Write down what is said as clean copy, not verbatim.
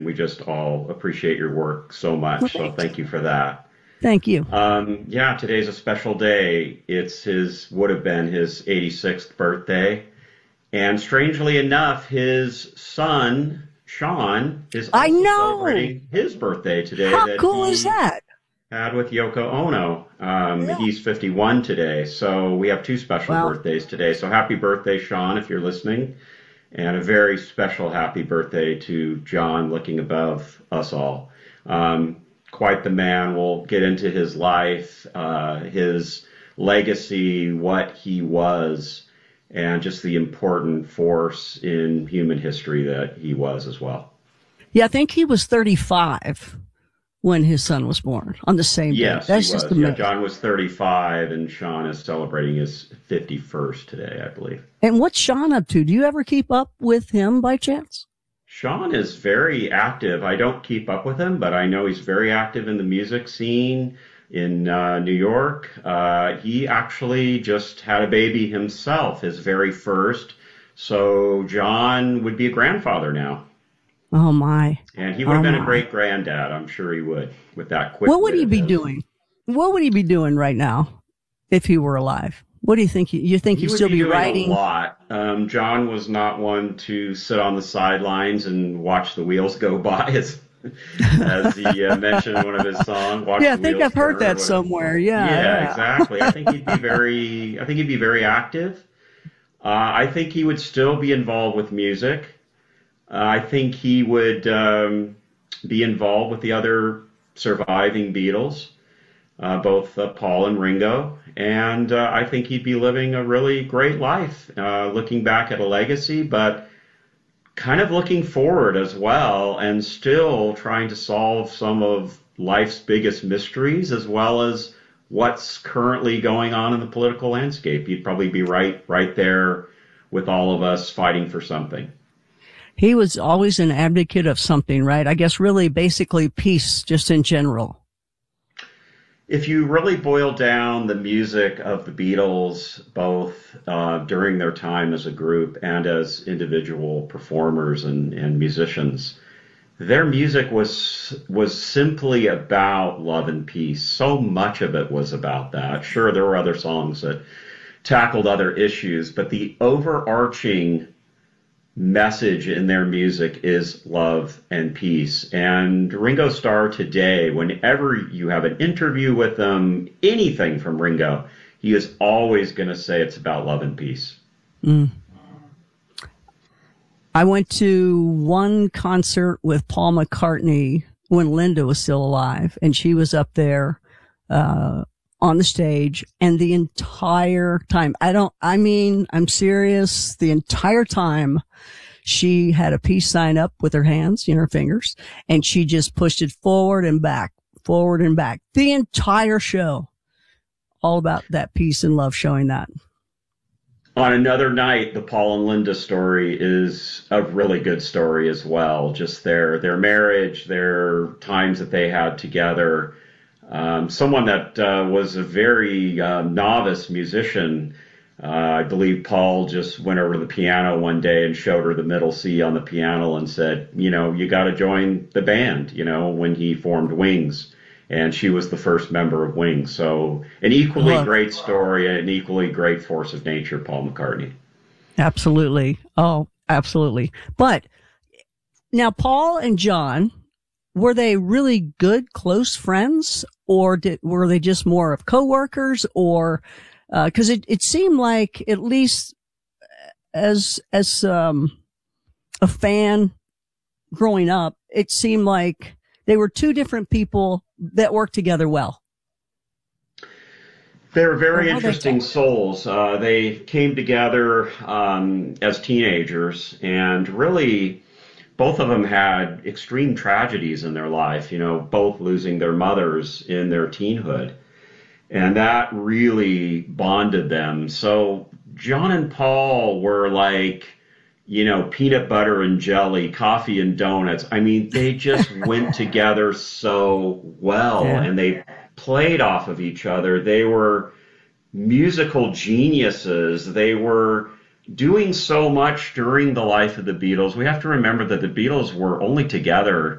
we just all appreciate your work so Well, much. So thanks. thank you for that. Thank you. Yeah, today's a special day. It's would have been his 86th birthday. And strangely enough, his son, Sean, is I also know. celebrating his birthday today How that cool is he that? had with Yoko Ono. Yeah. He's 51 today. So we have two special Well, birthdays today. So happy birthday, Sean, if you're listening. And a very special happy birthday to John, looking above us all. Um, Quite the man. We'll get into his life, his legacy, what he was, and just the important force in human history that he was as well. yeah, I think he was 35 when his son was born on the same day. Yes, he That's just was. Yeah, amazing. John was 35, and Sean is celebrating his 51st today, I believe. And what's Sean up to? Do you ever keep up with him by chance? Sean is very active. I don't keep up with him, but I know he's very active in the music scene in New York. He actually just had a baby himself, his very first. So John would be a grandfather now. Oh my. And he would have Oh been a my. great granddad. I'm sure he would, with that quick What would wit he of be his. doing? What would he be doing right now if he were alive? What do you think? You think He he'd would still be be doing a writing? lot. John was not one to sit on the sidelines and watch the wheels go by, as he mentioned in one of his songs, "Watch Yeah, I the think wheels I've heard turn." Or that whatever. somewhere. Yeah, Yeah, yeah. exactly. I think he'd be very active. I think he would still be involved with music. I think he would be involved with the other surviving Beatles, both Paul and Ringo. And I think he'd be living a really great life, looking back at a legacy, but kind of looking forward as well, and still trying to solve some of life's biggest mysteries, as well as what's currently going on in the political landscape. He'd probably be right there with all of us fighting for something. He was always an advocate of something, right? I guess really basically peace just in general. If you really boil down the music of the Beatles, both during their time as a group and as individual performers and musicians, their music was simply about love and peace. So much of it was about that. Sure, there were other songs that tackled other issues, but the overarching message in their music is love and peace. And Ringo Starr today, whenever you have an interview with him, anything from Ringo, he is always going to say it's about love and peace. Mm. I went to one concert with Paul McCartney when Linda was still alive, and she was up there on the stage, and the entire time, I'm serious, the entire time she had a peace sign up with her hands, her fingers, and she just pushed it forward and back, the entire show, all about that peace and love, showing that. On another night, the Paul and Linda story is a really good story as well. Just their marriage, their times that they had together. Someone that was a very novice musician. I believe Paul just went over to the piano one day and showed her the middle C on the piano and said, you got to join the band, when he formed Wings. And she was the first member of Wings. So an equally Love it. great story, an equally great force of nature, Paul McCartney. Absolutely. Oh, absolutely. But now Paul and John, were they really good, close friends, or were they just more of coworkers, or because it seemed like, at least as a fan growing up, it seemed like they were two different people that worked together well. They're Or very were they? interesting souls. They came together as teenagers, and really both of them had extreme tragedies in their life, both losing their mothers in their teenhood. And that really bonded them. So John and Paul were like, peanut butter and jelly, coffee and donuts. I mean, they just went together so well, Yeah. and they played off of each other. They were musical geniuses. They were doing so much during the life of the Beatles, we have to remember that the Beatles were only together